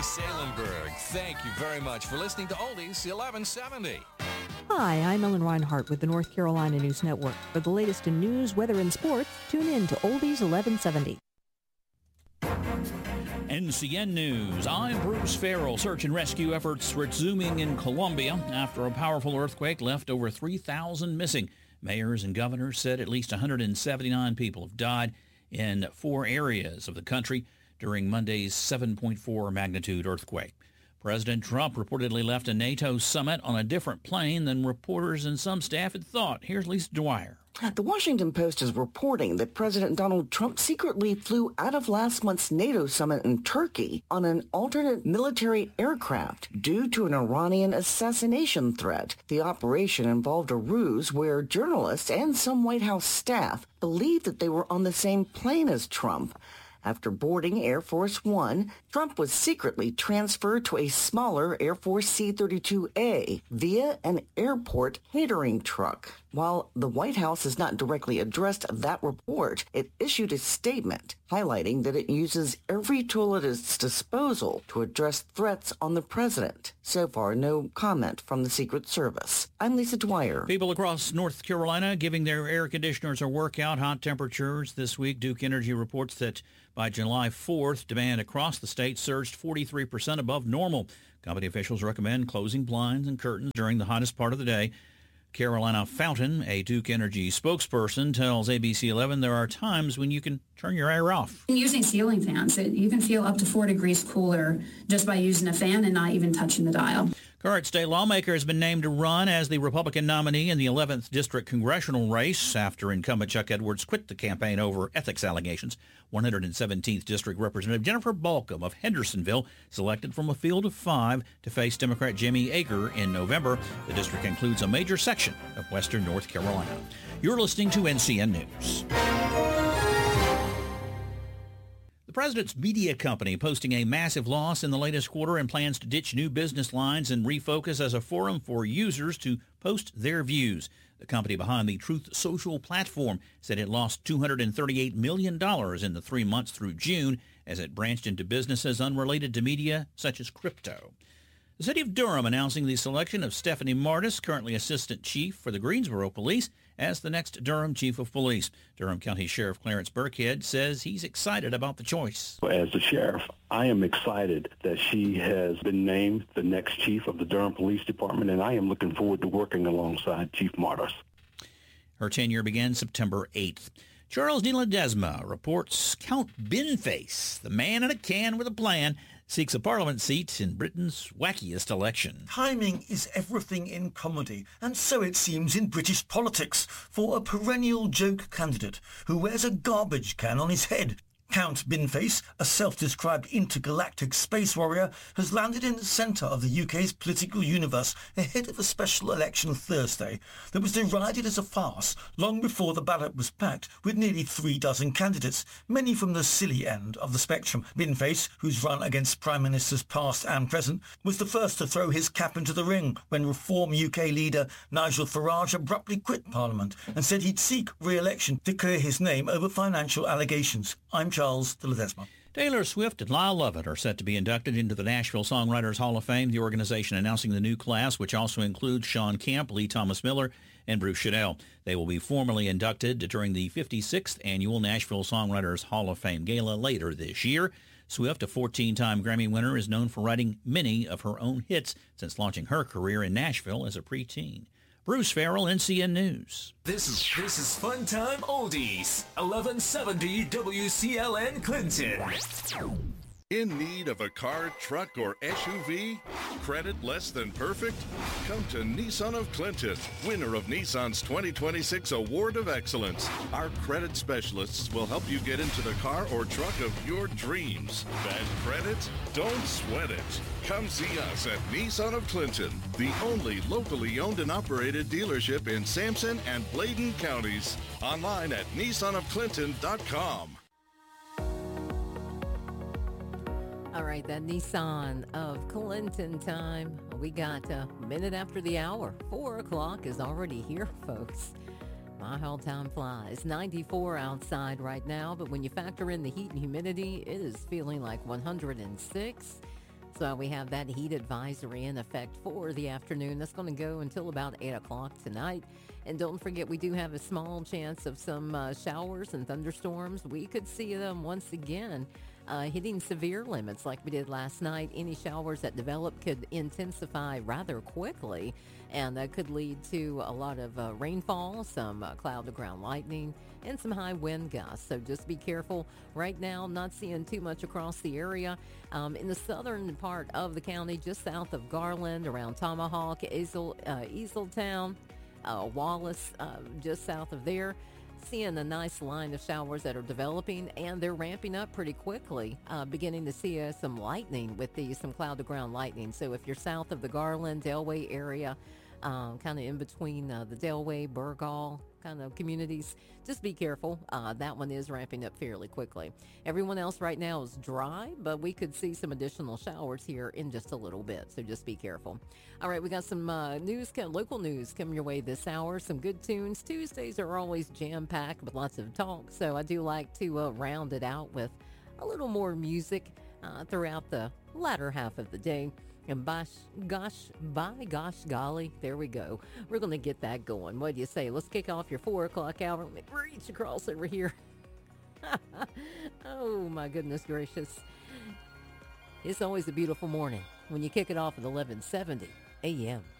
Salenberg, thank you very much for listening to Oldies 1170. Hi, I'm Ellen Reinhart with the North Carolina News Network. For the latest in news, weather, and sports, tune in to Oldies 1170. NCN News. I'm Bruce Farrell. Search and rescue efforts resuming in Colombia after a powerful earthquake left over 3,000 missing. Mayors and governors said at least 179 people have died in 4 areas of the country during Monday's 7.4 magnitude earthquake. President Trump reportedly left a NATO summit on a different plane than reporters and some staff had thought. Here's Lisa Dwyer. The Washington Post is reporting that President Donald Trump secretly flew out of last month's NATO summit in Turkey on an alternate military aircraft due to an Iranian assassination threat. The operation involved a ruse where journalists and some White House staff believed that they were on the same plane as Trump. After boarding Air Force One, Trump was secretly transferred to a smaller Air Force C-32A via an airport catering truck. While the White House has not directly addressed that report, it issued a statement highlighting that it uses every tool at its disposal to address threats on the president. So far, no comment from the Secret Service. I'm Lisa Dwyer. People across North Carolina giving their air conditioners a workout. Hot temperatures this week. Duke Energy reports that by July 4th, demand across the state surged 43% above normal. Company officials recommend closing blinds and curtains during the hottest part of the day. Carolina Fountain, a Duke Energy spokesperson, tells ABC 11 there are times when you can turn your air off. Using ceiling fans, you can feel up to 4 degrees cooler just by using a fan and not even touching the dial. Current state lawmaker has been named to run as the Republican nominee in the 11th District congressional race after incumbent Chuck Edwards quit the campaign over ethics allegations. 117th District Representative Jennifer Balcom of Hendersonville selected from a field of 5 to face Democrat Jimmy Aker in November. The district includes a major section of western North Carolina. You're listening to NCN News. The president's media company posting a massive loss in the latest quarter and plans to ditch new business lines and refocus as a forum for users to post their views. The company behind the Truth Social platform said it lost $238 million in the 3 months through June as it branched into businesses unrelated to media such as crypto. The city of Durham announcing the selection of Stephanie Martis, currently Assistant Chief for the Greensboro Police, as the next Durham Chief of Police. Durham County Sheriff Clarence Burkhead says he's excited about the choice. As the sheriff, I am excited that she has been named the next chief of the Durham Police Department, and I am looking forward to working alongside Chief Martis. Her tenure began September 8th. Charles de Ledesma reports Count Binface, the man in a can with a plan, seeks a parliament seat in Britain's wackiest election. Timing is everything in comedy, and so it seems in British politics, for a perennial joke candidate who wears a garbage can on his head. Count Binface, a self-described intergalactic space warrior, has landed in the centre of the UK's political universe ahead of a special election Thursday that was derided as a farce long before the ballot was packed with nearly 3 dozen candidates, many from the silly end of the spectrum. Binface, who's run against Prime Ministers past and present, was the first to throw his cap into the ring when Reform UK leader Nigel Farage abruptly quit Parliament and said he'd seek re-election to clear his name over financial allegations. I'm Charles de Ledesma. Taylor Swift and Lyle Lovett are set to be inducted into the Nashville Songwriters Hall of Fame, the organization announcing the new class, which also includes Sean Kemp, Lee Thomas Miller, and Bruce Chanel. They will be formally inducted during the 56th Annual Nashville Songwriters Hall of Fame Gala later this year. Swift, a 14-time Grammy winner, is known for writing many of her own hits since launching her career in Nashville as a preteen. Bruce Farrell, NCN News. This is Fun Time Oldies, 1170 WCLN Clinton. In need of a car, truck, or SUV? Credit less than perfect? Come to Nissan of Clinton, winner of Nissan's 2026 Award of Excellence. Our credit specialists will help you get into the car or truck of your dreams. Bad credit? Don't sweat it. Come see us at Nissan of Clinton, the only locally owned and operated dealership in Sampson and Bladen counties. Online at nissanofclinton.com. All right, that Nissan of Clinton time. We got a minute after the hour. 4 o'clock is already here, folks. My, how time flies. 94 outside right now, but when you factor in the heat and humidity, it is feeling like 106. So we have that heat advisory in effect for the afternoon. That's going to go until about 8 o'clock tonight. And don't forget, we do have a small chance of some showers and thunderstorms. We could see them once again hitting severe limits like we did last night. Any showers that develop could intensify rather quickly, and that could lead to a lot of rainfall, some cloud-to-ground lightning, and some high wind gusts. So just be careful. Right now, not seeing too much across the area. In the southern part of the county, just south of Garland, around Tomahawk, Easletown, Wallace, just south of there, seeing a nice line of showers that are developing, and they're ramping up pretty quickly, beginning to see some lightning with some cloud-to-ground lightning. So if you're south of the Garland, Delway area, kind of in between the Delway, Burgall kind of communities, just be careful. That one is ramping up fairly quickly. Everyone else right now is dry, but we could see some additional showers here in just a little bit, so just be careful. All right, we got some local news coming your way this hour, some good tunes. Tuesdays are always jam-packed with lots of talk, so I do like to round it out with a little more music throughout the latter half of the day. And by gosh golly, there we go. We're going to get that going. What do you say? Let's kick off your 4 o'clock hour. Let me reach across over here. Oh, my goodness gracious. It's always a beautiful morning when you kick it off at 11:70 a.m.